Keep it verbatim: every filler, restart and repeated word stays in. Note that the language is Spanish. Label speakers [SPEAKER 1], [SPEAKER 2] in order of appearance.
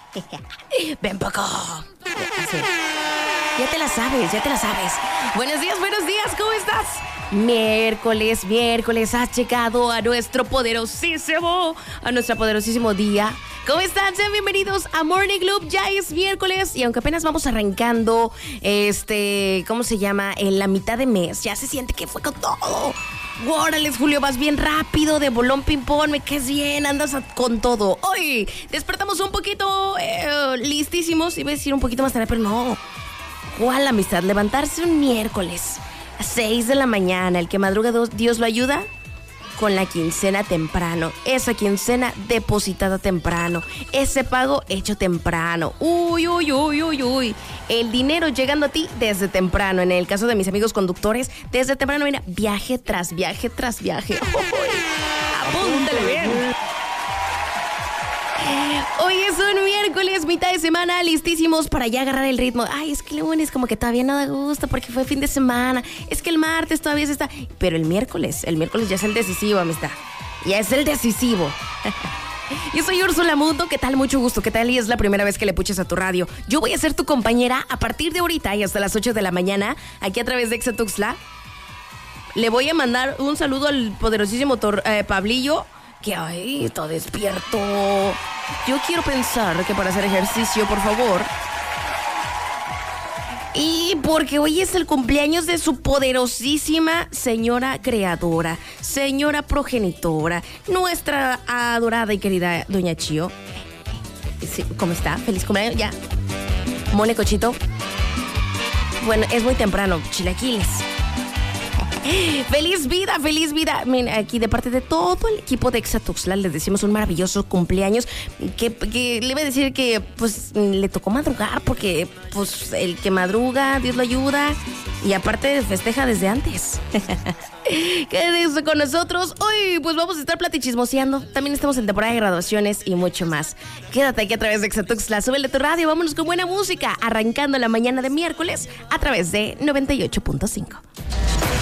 [SPEAKER 1] Ven poco. Así. Ya te la sabes, ya te la sabes. Buenos días, buenos días, ¿cómo estás? Miércoles, miércoles, has llegado a nuestro poderosísimo, a nuestro poderosísimo día. ¿Cómo están? Sean bienvenidos a Morning Globe. Ya es miércoles y aunque apenas vamos arrancando, este, ¿cómo se llama? En la mitad de mes, ya se siente que fue con todo. Órale, Julio, vas bien rápido, de bolón ping-pong, me caes bien, andas a, con todo. Hoy despertamos un poquito eh, listísimos, iba a decir un poquito más tarde, pero no. ¿Cuál amistad? Levantarse un miércoles a seis de la mañana, el que madruga Dios lo ayuda, con la quincena temprano, esa quincena depositada temprano, ese pago hecho temprano. Uy, uy, uy, uy, uy. El dinero llegando a ti desde temprano. En el caso de mis amigos conductores, desde temprano, mira, viaje tras viaje tras viaje. Uy, apúntale bien. Hoy es un miércoles, mitad de semana, listísimos para ya agarrar el ritmo. Ay, es que el lunes como que todavía no da gusto porque fue fin de semana. Es que el martes todavía se está... Pero el miércoles, el miércoles ya es el decisivo, amistad. Ya es el decisivo. Yo soy Úrsula Mundo, ¿qué tal? Mucho gusto, ¿qué tal? Y es la primera vez que le puches a tu radio. Yo voy a ser tu compañera a partir de ahorita y hasta las ocho de la mañana, aquí a través de Exa Tuxtla. Le voy a mandar un saludo al poderosísimo tor- eh, Pablillo, que ay, está despierto. Yo quiero pensar que para hacer ejercicio, por favor. Y porque hoy es el cumpleaños de su poderosísima señora creadora, señora progenitora, nuestra adorada y querida doña Chío. Sí, ¿cómo está? Feliz cumpleaños, ya. Mole cochito. Bueno, es muy temprano, chilaquiles. ¡Feliz vida, feliz vida! Miren, aquí de parte de todo el equipo de Exa Tuxtla les decimos un maravilloso cumpleaños que, que le iba a decir que pues le tocó madrugar porque pues el que madruga, Dios lo ayuda y aparte festeja desde antes. Quédense con nosotros. Hoy pues vamos a estar platichismoseando. También estamos en temporada de graduaciones y mucho más. Quédate aquí a través de Exa Tuxtla. Súbele tu radio, vámonos con buena música. Arrancando la mañana de miércoles a través de noventa y ocho punto cinco.